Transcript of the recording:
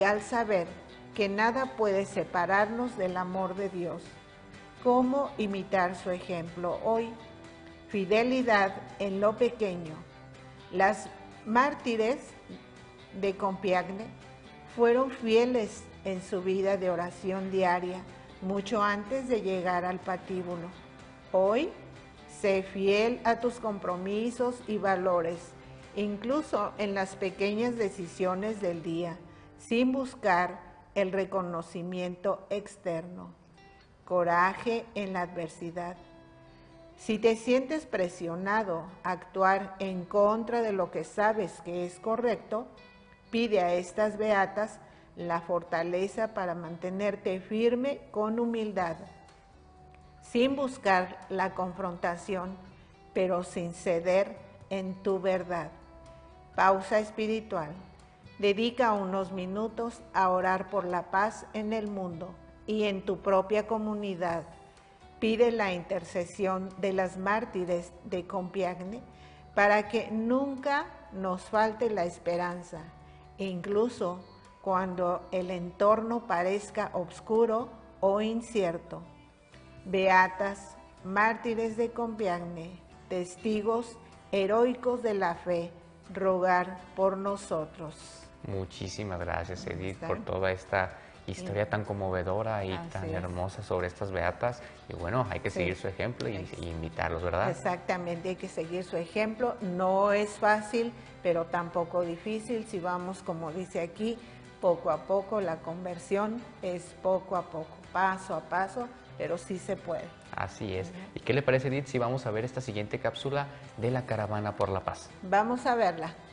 al saber que nada puede separarnos del amor de Dios. ¿Cómo imitar su ejemplo hoy? Fidelidad en lo pequeño. Las mártires de Compiègne fueron fieles en su vida de oración diaria, mucho antes de llegar al patíbulo. Hoy, sé fiel a tus compromisos y valores, incluso en las pequeñas decisiones del día, sin buscar el reconocimiento externo. Coraje en la adversidad. Si te sientes presionado a actuar en contra de lo que sabes que es correcto, pide a estas beatas la fortaleza para mantenerte firme con humildad, sin buscar la confrontación, pero sin ceder en tu verdad. Pausa espiritual. Dedica unos minutos a orar por la paz en el mundo y en tu propia comunidad. Pide la intercesión de las mártires de Compiègne para que nunca nos falte la esperanza, incluso cuando el entorno parezca oscuro o incierto. Beatas, mártires de Compiègne, testigos heroicos de la fe, rogar por nosotros. Muchísimas gracias, Edith, por toda esta historia tan conmovedora y tan hermosa sobre estas beatas. Y bueno, hay que seguir su ejemplo y invitarlos, ¿verdad? Exactamente, hay que seguir su ejemplo. No es fácil, pero tampoco difícil. Si vamos, como dice aquí, poco a poco, la conversión es poco a poco, paso a paso, pero sí se puede. Así es. ¿Y qué le parece, Edith, si vamos a ver esta siguiente cápsula de la Caravana por la Paz? Vamos a verla.